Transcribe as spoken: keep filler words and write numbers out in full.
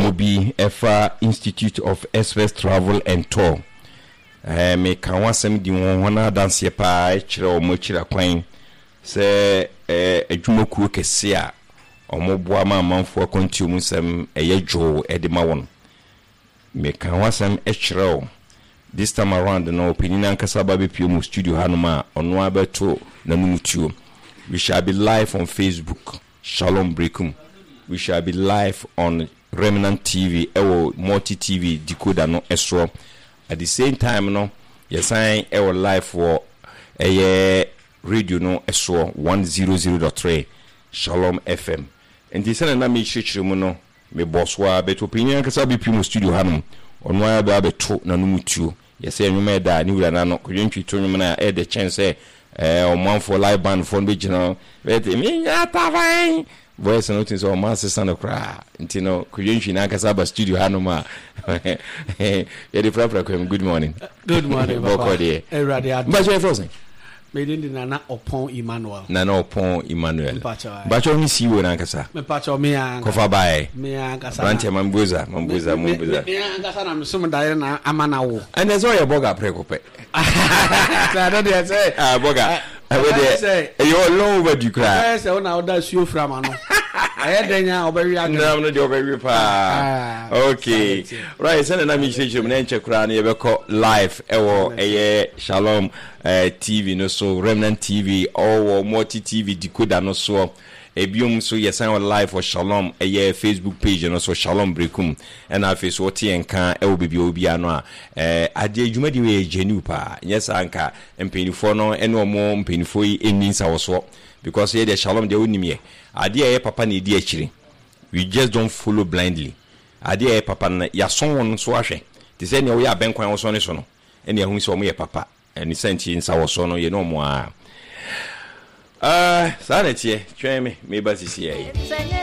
Obi Efa Institute of Express Travel and Tour. Eh me kan wasem di won wana dance pa e kire o mo kire kwan se eh adwumakuo kese a omoboa ma amanfo continue sem eye dwo e de ma won. Me kan wasem e kire o this time around no opinion ankasa ba be pio studio hanoma ono abeto na numutuo. We shall be live on Facebook, Shalom Brekum. We shall be live on Remnant T V, Ewo Multi T V, Decoder no Esro. At the same time, no, yes, I Ewo live for a radio no Esro one hundred point three Shalom F M. And this is na me chichi mo no me bosswa beto opinion kasa be pimo studio hanum. Ono ya ba beto na numutuo. Yes, I nyuma da ni wura na no kwentwi to nyuma na e de chance eh o man for live band for be general. Wait me ata vai. Voice noting so man sister no cry. Intino kwentwi na kasa ba studio hanuma. Eh the proper good morning. Good morning papa. Eh radio. Ba je frozen. Me din Nana Opon Emmanuel. Nana Opon Emmanuel. Bacho ni siwo na kasa. Me pacho me an. Kofa bae. Me an kasa. Branche mambuza, mambuza, mambuza. Me an kasa na msum da na amana wo. And there's all your boga prekope. I don't dey say. Ah boga. I we dey. You long over you cry. I say una order suo from ano. I dey nya oberi ag. No, no dey oberi pa. Okay. Right, send na me say me nche kura na ye be call live ewo eye Shalom uh, T V no so Remnant T V or Multi T V Decoder no so ebium so yes I live for Shalom eye Facebook page no so Shalom Brekum and na face what yen kan e obi obi ano a eh ade adwuma di we genu pa yes anka mpenifo no eno mo mpenifo yi eninsa wo so because here the Shalom de onimie ade e papa na di akire we just don't follow blindly ade e papa na ya son won so ahwe te say ne wo ya benkwan wo so ne so no ene ehun se wo ye papa eni senti nsa wo so no ye no mo a ah sa na tie twen me me ba sisi ai